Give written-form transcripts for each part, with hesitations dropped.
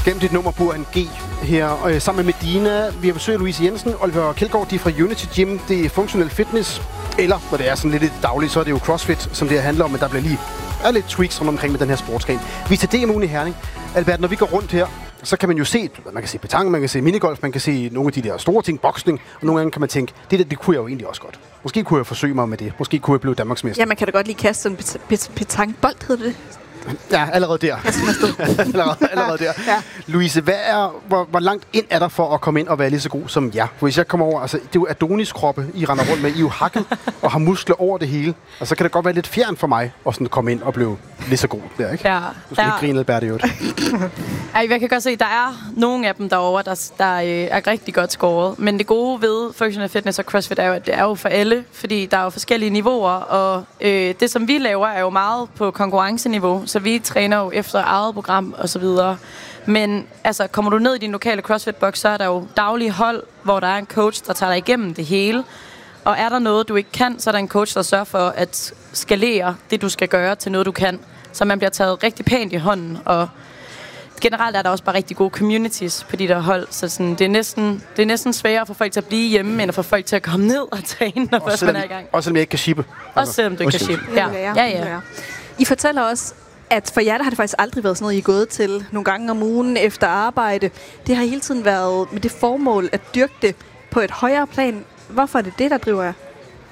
Gennem dit nummer bor en G her, sammen med Medina. Vi har besøgt Louise Jensen, Oliver Kjeldgaard, de er fra Unity Gym. Det er Functional Fitness, eller når det er sådan lidt dagligt, så er det jo CrossFit, som det handler om, men der bliver lige lidt tweaks rundt omkring med den her sportsgren. Vi er til DM-ugen i Herning. Albert, når vi går rundt her, så kan man jo se, man kan se petanque, man kan se minigolf, man kan se nogle af de der store ting, boksning, og nogle gange kan man tænke, det kunne jeg jo egentlig også godt. Måske kunne jeg forsøge mig med det. Måske kunne jeg blive Danmarksmester. Ja, man kan da godt lige kaste en petanquebold, hedder det. Ja, allerede der. allerede der. Ja. Louise, hvor langt ind er der for at komme ind og være lige så god som jer? Hvis jeg kommer over, altså det er jo Adonis-kroppe, I render rundt med, I er jo hakket og har muskler over det hele. Og så kan det godt være lidt fjern for mig at sådan komme ind og blive lige så god der, ikke? Ja. Du skal ikke grine, Albert, jo. Ej, jeg kan godt se, der er nogle af dem derovre, der er rigtig godt scoret. Men det gode ved Functional Fitness og CrossFit er jo, at det er jo for alle, fordi der er jo forskellige niveauer, og det, som vi laver, er jo meget på konkurrenceniveau, så vi træner jo efter eget program og så videre. Men altså, kommer du ned i din lokale CrossFit-boks, så er der jo daglige hold, hvor der er en coach, der tager dig igennem det hele. Og er der noget, du ikke kan, så er der en coach, der sørger for at skalere det, du skal gøre, til noget, du kan. Så man bliver taget rigtig pænt i hånden, og generelt er der også bare rigtig gode communities på de der hold, så sådan, det er næsten sværere for folk til at blive hjemme, end at få folk til at komme ned og træne, når først man er i gang. Også selvom jeg ikke kan shippe. Også selvom du ikke kan shippe. Ja. I fortæller også, at for jer der har det faktisk aldrig været sådan noget, I er gået til nogle gange om ugen efter arbejde. Det har hele tiden været med det formål at dyrke det på et højere plan. Hvorfor er det, der driver jer?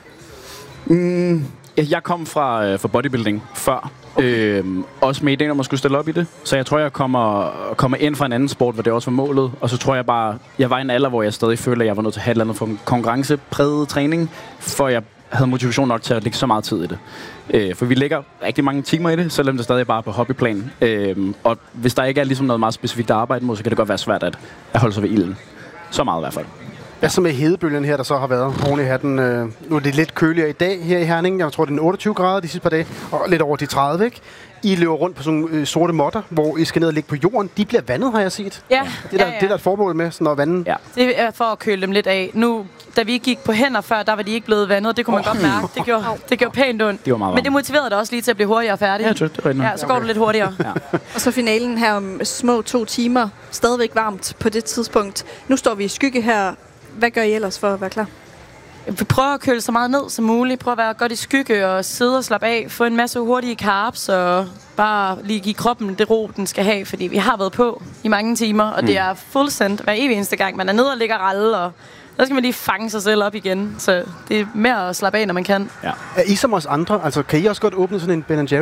Jeg kom fra bodybuilding før. Okay. Også med ideen om at skulle stille op i det. Så jeg tror, jeg kommer ind fra en anden sport, hvor det også var målet. Og så tror jeg bare, jeg var i en alder, hvor jeg stadig følte, at jeg var nødt til at have et eller andet for en konkurrencepræget træning, for jeg havde motivation nok til at lægge så meget tid i det. For vi lægger rigtig mange timer i det, selvom det stadig er bare på hobbyplan. Og hvis der ikke er ligesom noget meget specifikt at arbejde mod, så kan det godt være svært at holde sig ved ilden. Så meget i hvert fald. Ja, så med hedebølgen her, der så har været oven i hatten. Nu er det lidt køligere i dag her i Herning. Jeg tror, det er 28 grader de sidste par dage, og lidt over de 30, ikke? I løber rundt på sådan nogle sorte måtter, hvor I skal ned og ligge på jorden. De bliver vandet, har jeg set. Ja. Det er der et formål med, sådan at vande. Ja. Det er for at køle dem lidt af. Nu, da vi gik på hænder før, der var de ikke blevet vandet. Det kunne man godt mærke. Det gjorde pænt ondt. Det var meget varmt. Men det motiverede dig også lige til at blive hurtigere færdig. Ja, det er ja, så går du lidt hurtigere. Ja. Og så finalen her om små 2 timer. Stadigvæk varmt på det tidspunkt. Nu står vi i skygge her. Hvad gør I ellers for at være klar? Vi prøver at køle så meget ned som muligt. Prøver at være godt i skygge og sidde og slappe af. Få en masse hurtige carbs og bare lige give kroppen det ro, den skal have. Fordi vi har været på i mange timer, og det er fuldsendt hver evig eneste gang. Man er nede og ligger ralle, og der skal man lige fange sig selv op igen. Så det er mere at slappe af, når man kan. Ja. Er I som os andre? Altså, kan I også godt åbne sådan en Ben & Jerry's